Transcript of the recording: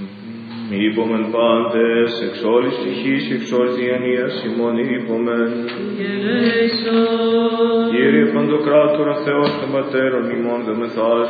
Είπομεν πάντες, εξ όλης ψυχής και εξ όλης διανοίας ημών είπομεν. Κύριε Παντοκράτορα Θεός των Πατέρων ημών δε μεθάς